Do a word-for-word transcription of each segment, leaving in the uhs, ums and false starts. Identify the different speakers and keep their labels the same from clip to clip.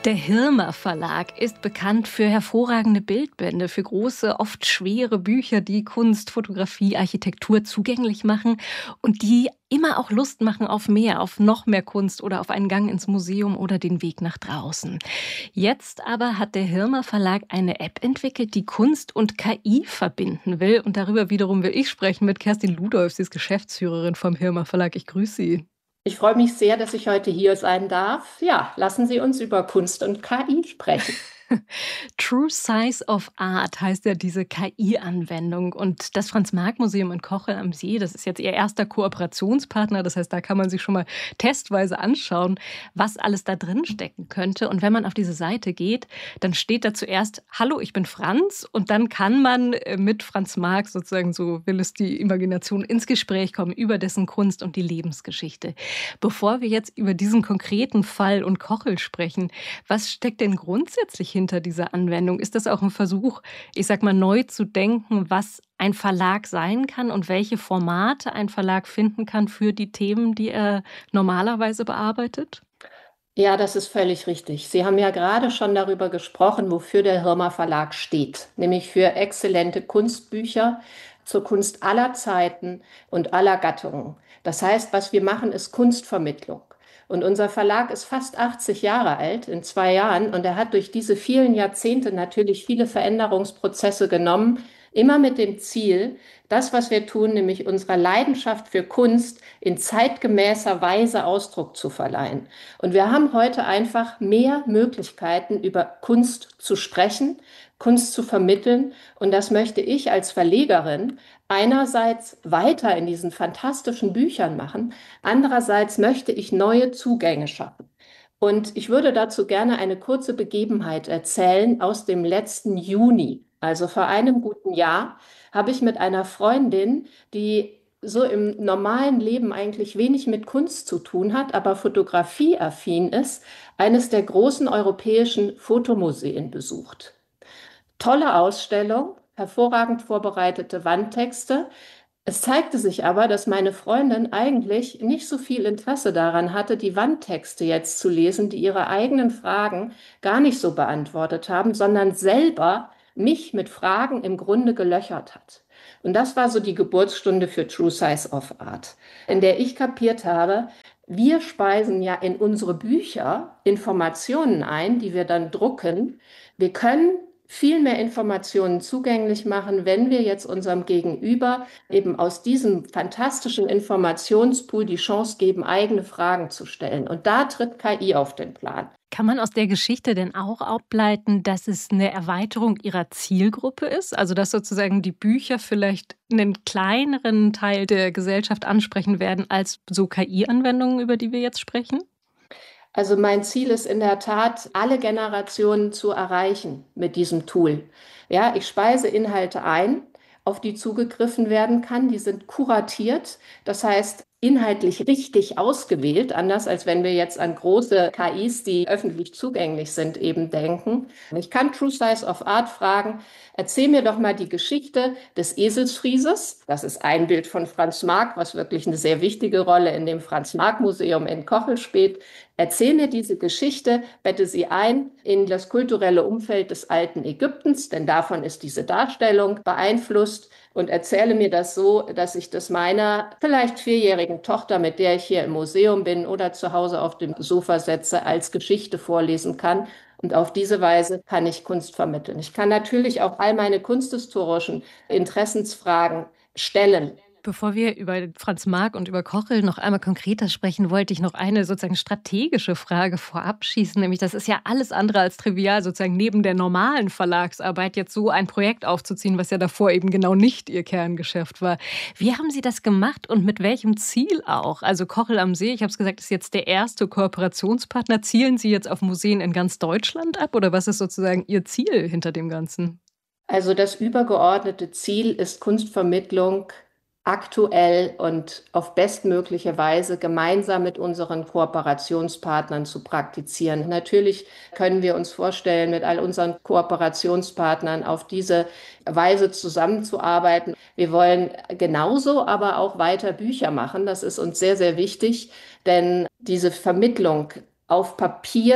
Speaker 1: Der Hirmer Verlag ist bekannt für hervorragende Bildbände, für große, oft schwere Bücher, die Kunst, Fotografie, Architektur zugänglich machen und die immer auch Lust machen auf mehr, auf noch mehr Kunst oder auf einen Gang ins Museum oder den Weg nach draußen. Jetzt aber hat der Hirmer Verlag eine App entwickelt, die Kunst und K I verbinden will. Und darüber wiederum will ich sprechen mit Kerstin Ludolf. Sie ist Geschäftsführerin vom Hirmer Verlag. Ich grüße Sie.
Speaker 2: Ich freue mich sehr, dass ich heute hier sein darf. Ja, lassen Sie uns über Kunst und K I sprechen.
Speaker 1: True Size of Art heißt ja diese K I-Anwendung. Und das Franz-Marc-Museum in Kochel am See, das ist jetzt Ihr erster Kooperationspartner. Das heißt, da kann man sich schon mal testweise anschauen, was alles da drin stecken könnte. Und wenn man auf diese Seite geht, dann steht da zuerst, hallo, ich bin Franz. Und dann kann man mit Franz Marc sozusagen, so will es die Imagination, ins Gespräch kommen über dessen Kunst und die Lebensgeschichte. Bevor wir jetzt über diesen konkreten Fall und Kochel sprechen, was steckt denn grundsätzlich hinter dieser Anwendung? Ist das auch ein Versuch, ich sag mal, neu zu denken, was ein Verlag sein kann und welche Formate ein Verlag finden kann für die Themen, die er normalerweise bearbeitet?
Speaker 2: Ja, das ist völlig richtig. Sie haben ja gerade schon darüber gesprochen, wofür der Hirmer Verlag steht, nämlich für exzellente Kunstbücher zur Kunst aller Zeiten und aller Gattungen. Das heißt, was wir machen, ist Kunstvermittlung. Und unser Verlag ist fast achtzig Jahre alt, in zwei Jahren, und er hat durch diese vielen Jahrzehnte natürlich viele Veränderungsprozesse genommen, immer mit dem Ziel, das, was wir tun, nämlich unserer Leidenschaft für Kunst in zeitgemäßer Weise Ausdruck zu verleihen. Und wir haben heute einfach mehr Möglichkeiten, über Kunst zu sprechen, Kunst zu vermitteln. Und das möchte ich als Verlegerin einerseits weiter in diesen fantastischen Büchern machen, andererseits möchte ich neue Zugänge schaffen. Und ich würde dazu gerne eine kurze Begebenheit erzählen aus dem letzten Juni. Also vor einem guten Jahr habe ich mit einer Freundin, die so im normalen Leben eigentlich wenig mit Kunst zu tun hat, aber fotografieaffin ist, eines der großen europäischen Fotomuseen besucht. Tolle Ausstellung, hervorragend vorbereitete Wandtexte. Es zeigte sich aber, dass meine Freundin eigentlich nicht so viel Interesse daran hatte, die Wandtexte jetzt zu lesen, die ihre eigenen Fragen gar nicht so beantwortet haben, sondern selber mich mit Fragen im Grunde gelöchert hat. Und das war so die Geburtsstunde für True Size of Art, in der ich kapiert habe, wir speisen ja in unsere Bücher Informationen ein, die wir dann drucken. Wir können viel mehr Informationen zugänglich machen, wenn wir jetzt unserem Gegenüber eben aus diesem fantastischen Informationspool die Chance geben, eigene Fragen zu stellen. Und da tritt K I auf den Plan.
Speaker 1: Kann man aus der Geschichte denn auch ableiten, dass es eine Erweiterung Ihrer Zielgruppe ist? Also dass sozusagen die Bücher vielleicht einen kleineren Teil der Gesellschaft ansprechen werden als so K I-Anwendungen, über die wir jetzt sprechen?
Speaker 2: Also mein Ziel ist in der Tat, alle Generationen zu erreichen mit diesem Tool. Ja, ich speise Inhalte ein, auf die zugegriffen werden kann. Die sind kuratiert, das heißt inhaltlich richtig ausgewählt, anders als wenn wir jetzt an große K Is, die öffentlich zugänglich sind, eben denken. Ich kann True Size of Art fragen, erzähl mir doch mal die Geschichte des Eselsfrieses. Das ist ein Bild von Franz Marc, was wirklich eine sehr wichtige Rolle in dem Franz-Marc-Museum in Kochel spielt. Erzähl mir diese Geschichte, bette sie ein in das kulturelle Umfeld des alten Ägyptens, denn davon ist diese Darstellung beeinflusst, und erzähle mir das so, dass ich das meiner vielleicht vierjährigen Tochter, mit der ich hier im Museum bin oder zu Hause auf dem Sofa setze, als Geschichte vorlesen kann. Und auf diese Weise kann ich Kunst vermitteln. Ich kann natürlich auch all meine kunsthistorischen Interessensfragen stellen.
Speaker 1: Bevor wir über Franz Marc und über Kochel noch einmal konkreter sprechen, wollte ich noch eine sozusagen strategische Frage vorab schießen. Nämlich, das ist ja alles andere als trivial, sozusagen neben der normalen Verlagsarbeit jetzt so ein Projekt aufzuziehen, was ja davor eben genau nicht Ihr Kerngeschäft war. Wie haben Sie das gemacht und mit welchem Ziel auch? Also Kochel am See, ich habe es gesagt, ist jetzt der erste Kooperationspartner. Zielen Sie jetzt auf Museen in ganz Deutschland ab oder was ist sozusagen Ihr Ziel hinter dem Ganzen?
Speaker 2: Also das übergeordnete Ziel ist Kunstvermittlung aktuell und auf bestmögliche Weise gemeinsam mit unseren Kooperationspartnern zu praktizieren. Natürlich können wir uns vorstellen, mit all unseren Kooperationspartnern auf diese Weise zusammenzuarbeiten. Wir wollen genauso aber auch weiter Bücher machen. Das ist uns sehr, sehr wichtig, denn diese Vermittlung auf Papier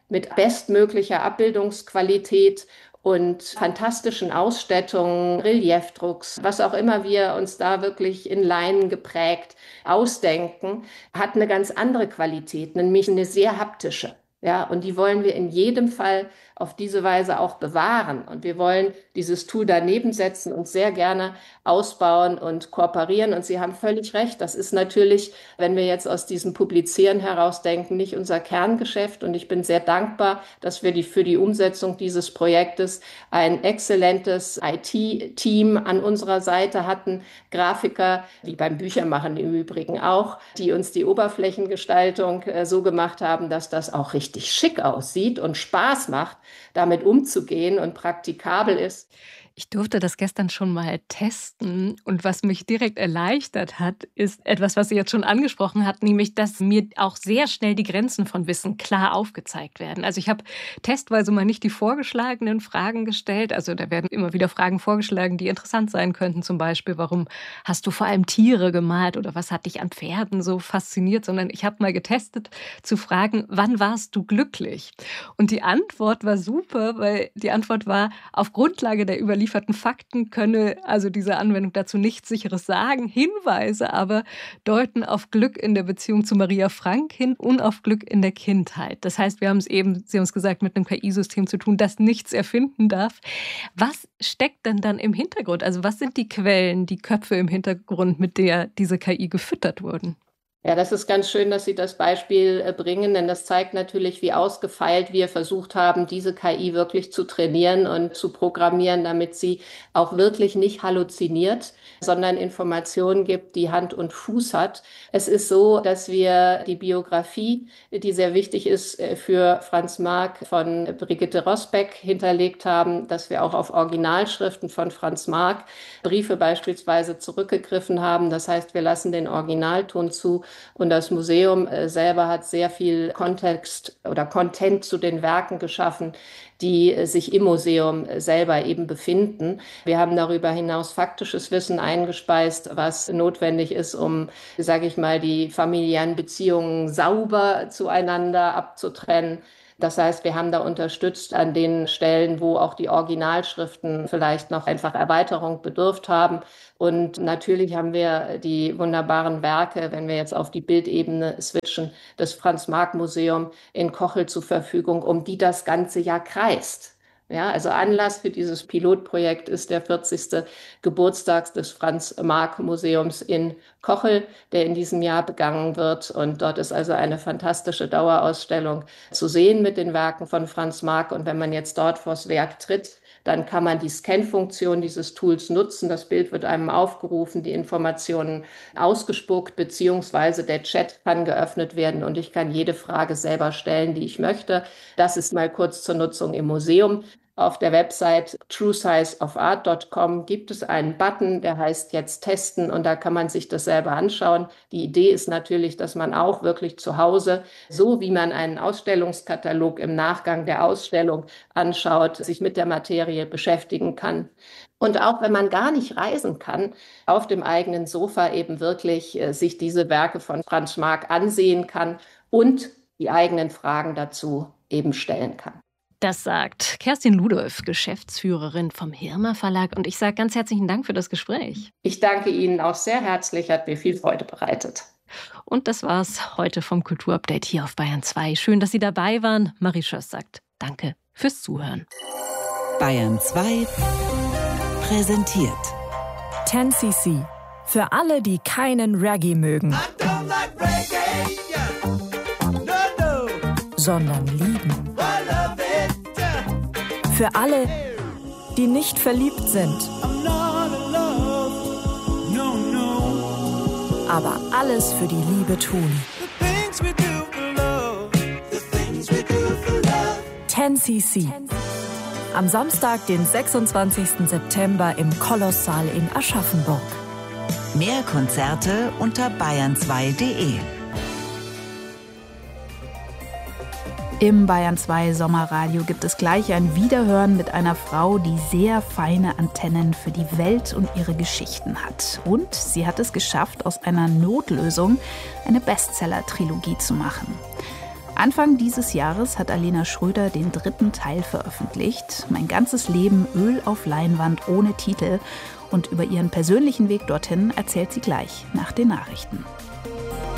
Speaker 2: mit bestmöglicher Abbildungsqualität und fantastischen Ausstattungen, Reliefdrucks, was auch immer wir uns da wirklich in Leinen geprägt ausdenken, hat eine ganz andere Qualität, nämlich eine sehr haptische. Ja, und die wollen wir in jedem Fall auf diese Weise auch bewahren. Und wir wollen dieses Tool daneben setzen und sehr gerne ausbauen und kooperieren. Und Sie haben völlig recht. Das ist natürlich, wenn wir jetzt aus diesem Publizieren herausdenken, nicht unser Kerngeschäft. Und ich bin sehr dankbar, dass wir die, für die Umsetzung dieses Projektes ein exzellentes I T-Team an unserer Seite hatten. Grafiker, wie beim Büchermachen im Übrigen auch, die uns die Oberflächengestaltung äh, so gemacht haben, dass das auch richtig schick aussieht und Spaß macht, damit umzugehen und praktikabel ist.
Speaker 1: Ich durfte das gestern schon mal testen und was mich direkt erleichtert hat, ist etwas, was sie jetzt schon angesprochen hat, nämlich, dass mir auch sehr schnell die Grenzen von Wissen klar aufgezeigt werden. Also ich habe testweise mal nicht die vorgeschlagenen Fragen gestellt, also da werden immer wieder Fragen vorgeschlagen, die interessant sein könnten, zum Beispiel, warum hast du vor allem Tiere gemalt oder was hat dich an Pferden so fasziniert, sondern ich habe mal getestet zu fragen, wann warst du glücklich? Und die Antwort war super, weil die Antwort war, auf Grundlage der Überlieferung lieferten Fakten könne also diese Anwendung dazu nichts Sicheres sagen. Hinweise aber deuten auf Glück in der Beziehung zu Maria Frank hin und auf Glück in der Kindheit. Das heißt, wir haben es eben, Sie haben es gesagt, mit einem K I-System zu tun, das nichts erfinden darf. Was steckt denn dann im Hintergrund? Also was sind die Quellen, die Köpfe im Hintergrund, mit der diese K I gefüttert wurden?
Speaker 2: Ja, das ist ganz schön, dass Sie das Beispiel äh, bringen, denn das zeigt natürlich, wie ausgefeilt wir versucht haben, diese K I wirklich zu trainieren und zu programmieren, damit sie auch wirklich nicht halluziniert, sondern Informationen gibt, die Hand und Fuß hat. Es ist so, dass wir die Biografie, die sehr wichtig ist äh, für Franz Marc, von Brigitte Rosbeck hinterlegt haben, dass wir auch auf Originalschriften von Franz Marc, Briefe beispielsweise, zurückgegriffen haben. Das heißt, wir lassen den Originalton zu. Und das Museum selber hat sehr viel Kontext oder Content zu den Werken geschaffen, die sich im Museum selber eben befinden. Wir haben darüber hinaus faktisches Wissen eingespeist, was notwendig ist, um, sage ich mal, die familiären Beziehungen sauber zueinander abzutrennen. Das heißt, wir haben da unterstützt an den Stellen, wo auch die Originalschriften vielleicht noch einfach Erweiterung bedurft haben. Und natürlich haben wir die wunderbaren Werke, wenn wir jetzt auf die Bildebene switchen, des Franz-Marc-Museum in Kochel zur Verfügung, um die das ganze Jahr kreist. Ja, also Anlass für dieses Pilotprojekt ist der vierzigste Geburtstag des Franz-Marc-Museums in Kochel, der in diesem Jahr begangen wird. Und dort ist also eine fantastische Dauerausstellung zu sehen mit den Werken von Franz Marc. Und wenn man jetzt dort vors Werk tritt, dann kann man die Scan-Funktion dieses Tools nutzen. Das Bild wird einem aufgerufen, die Informationen ausgespuckt, beziehungsweise der Chat kann geöffnet werden und ich kann jede Frage selber stellen, die ich möchte. Das ist mal kurz zur Nutzung im Museum. Auf der Website true size of art dot com gibt es einen Button, der heißt jetzt testen und da kann man sich das selber anschauen. Die Idee ist natürlich, dass man auch wirklich zu Hause, so wie man einen Ausstellungskatalog im Nachgang der Ausstellung anschaut, sich mit der Materie beschäftigen kann. Und auch wenn man gar nicht reisen kann, auf dem eigenen Sofa eben wirklich äh, sich diese Werke von Franz Marc ansehen kann und die eigenen Fragen dazu eben stellen kann.
Speaker 1: Das sagt Kerstin Ludolf, Geschäftsführerin vom Hirmer Verlag. Und ich sage ganz herzlichen Dank für das Gespräch.
Speaker 2: Ich danke Ihnen auch sehr herzlich, hat mir viel Freude bereitet.
Speaker 1: Und das war's heute vom Kulturupdate hier auf Bayern zwei. Schön, dass Sie dabei waren. Marie Schöss sagt Danke fürs Zuhören.
Speaker 3: Bayern zwei präsentiert
Speaker 4: zehn C C. Für alle, die keinen Reggae mögen,
Speaker 5: like reggae, yeah. no, no.
Speaker 4: sondern lieben. Für alle, die nicht verliebt sind,
Speaker 5: no, no.
Speaker 4: aber alles für die Liebe tun. zehn C C. Am Samstag, den sechsundzwanzigsten September im Kolossal in Aschaffenburg.
Speaker 3: Mehr Konzerte unter bayern zwei punkt de.
Speaker 6: Im Bayern zwei Sommerradio gibt es gleich ein Wiederhören mit einer Frau, die sehr feine Antennen für die Welt und ihre Geschichten hat. Und sie hat es geschafft, aus einer Notlösung eine Bestseller-Trilogie zu machen. Anfang dieses Jahres hat Alena Schröder den dritten Teil veröffentlicht. Mein ganzes Leben Öl auf Leinwand ohne Titel. Und über ihren persönlichen Weg dorthin erzählt sie gleich nach den Nachrichten.